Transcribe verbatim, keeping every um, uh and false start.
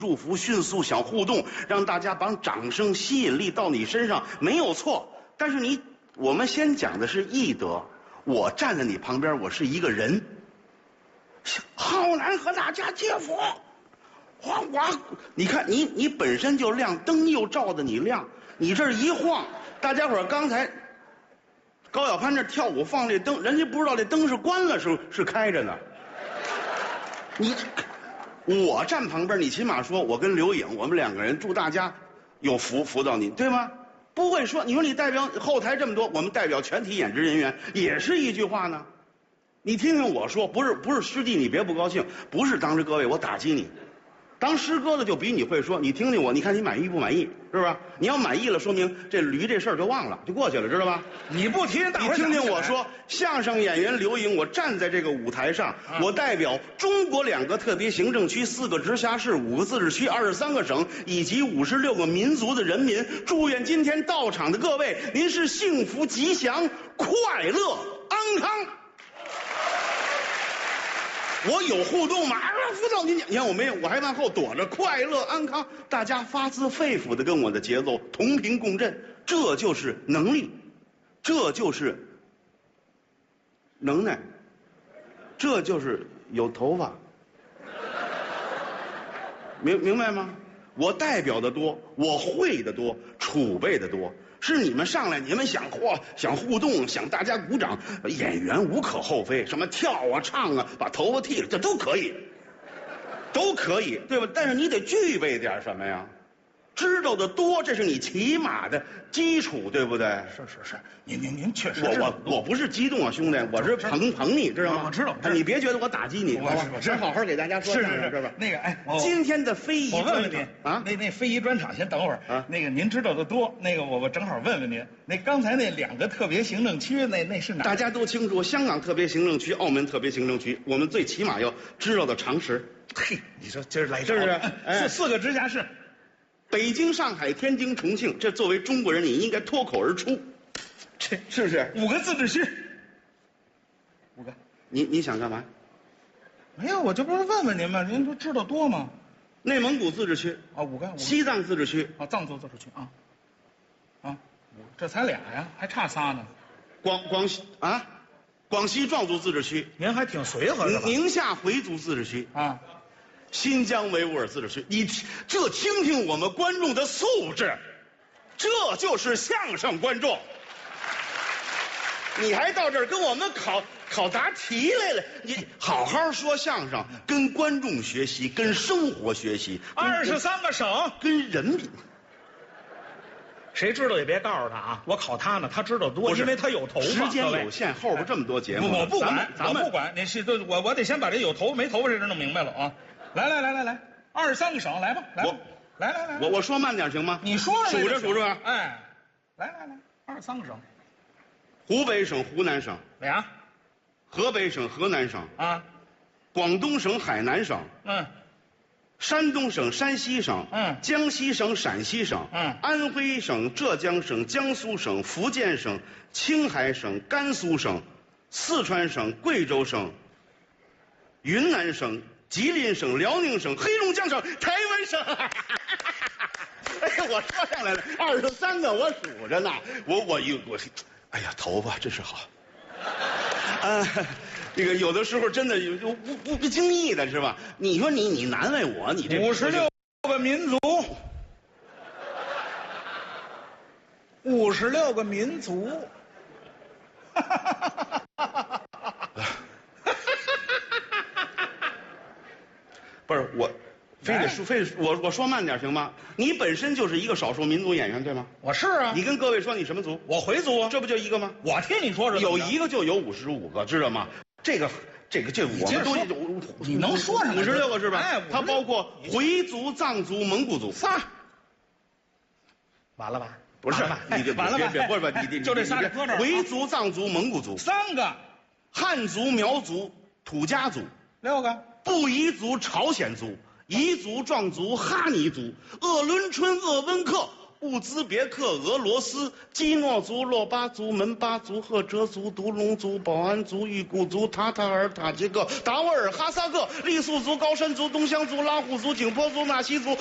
祝福，迅速想互动，让大家把掌声吸引力到你身上，没有错。但是你，我们先讲的是义德。我站在你旁边，我是一个人。浩然和大家接福，哗哗！你看你，你本身就亮，灯又照着你亮，你这一晃，大家伙刚才高晓攀这跳舞放这灯，人家不知道这灯是关了是是开着呢。你。我站旁边，你起码说，我跟刘颖，我们两个人祝大家有福福到你，对吗？不会说，你说你代表后台这么多，我们代表全体演职人员，也是一句话呢。你听听我说，不是不是师弟，你别不高兴，不是当着各位我打击你。当师哥的就比你会说，你听听我，你看你满意不满意，是吧？你要满意了，说明这驴这事儿就忘了，就过去了，知道吧？ 你不提， 你听听我说，相声演员刘颖，我站在这个舞台上，啊、我代表中国两个特别行政区、四个直辖市、五个自治区、二十三个省以及五十六个民族的人民，祝愿今天到场的各位，您是幸福吉祥、快乐安康。我有互动吗？啊，辅导您讲，你看我没有，我还往后躲着，快乐安康，大家发自肺腑的跟我的节奏同频共振，这就是能力，这就是能耐，这就是有头发，明明白吗？我代表的多，我会的多，储备的多。是你们上来，你们想嚯，想互动，想大家鼓掌，演员无可厚非，什么跳啊、唱啊，把头发剃了，这都可以，都可以，对吧？但是你得具备点什么呀？知道的多，这是你起码的基础，对不对？ 是是是，您您您确实， 我我我不是激动啊，兄弟，我是捧捧你，知道吗？ 我知道， 你别觉得我打击你， 我我真好好给大家说是是是吧？ 那个哎， 今天的非遗， 我问问您啊， 那那非遗专场先等会儿啊。那个您知道的多，那个我我正好问问您，那刚才那两个特别行政区，那那是哪？ 大家都清楚，香港特别行政区、澳门特别行政区，我们最起码要知道的常识。 嘿，你说今儿来这是四四个直辖市。 北京、上海、天津、重庆，这作为中国人，你应该脱口而出， 这是不是？ 五个自治区，五个。 你你想干嘛？ 没有，我这不是问问您吗？您不知道多吗？ 内蒙古自治区啊，五个。五个西藏自治区啊，藏族自治区啊，啊，这才俩呀，还差仨呢。 广广西啊，广西壮族自治区， 您还挺随和的。 宁夏回族自治区啊。 新疆维吾尔自治区，你这听听我们观众的素质，这就是相声观众。你还到这儿跟我们考考答题来了？你好好说相声，跟观众学习，跟生活学习。 二十三个省， 跟人民。 谁知道也别告诉他啊！我考他呢，他知道多，因为他有头发。 时间有限，后边这么多节目， 我不管， 咱们我不管。你是我我得先把这有头发没头发这事弄明白了啊！来来来来来，二十三个省，来吧，来吧，来来来， 我我说慢点行吗？ 你说数着数着， 哎，来来来，二十三个省， 湖北省、湖南省俩， 河北省、河南省啊， 广东省、海南省， 嗯， 山东省、山西省， 嗯， 江西省、陕西省， 嗯， 安徽省、浙江省、江苏省、福建省、青海省、甘肃省、四川省、贵州省、云南省。吉林省、辽宁省、黑龙江省、台湾省，哎呀，我说上来了，二十三个，我数着呢。我我有我，哎呀，头发真是好。啊，这个有的时候真的有不不不经意的是吧？你说你你难为我，你这五十六个民族，五十六个民族。 不是我，非得说非得我我说慢点行吗？你本身就是一个少数民族演员对吗？ 我是啊。 你跟各位说你什么族？ 我回族啊。 这不就一个吗？ 我听你说是有一个就有五十五个，知道吗？这个这个这我们都有， 你能说上五十六个是吧？ 哎， 它包括回族、藏族、蒙古族仨。完了吧？ 不是， 你这完了吧？ 不是不是，你就这仨搁这儿。 回族、藏族、蒙古族三个， 汉族、苗族、土家族六个， 布依族、朝鲜族。彝族、壮族、哈尼族、鄂伦春、鄂温克、 乌兹别克、俄罗斯、基诺族、洛巴族、门巴族、赫哲族、独龙族、保安族、裕古族、塔塔尔、塔吉克、达斡尔、哈萨克、傈僳族、高山族、东乡族、拉祜族、景颇族、纳西族。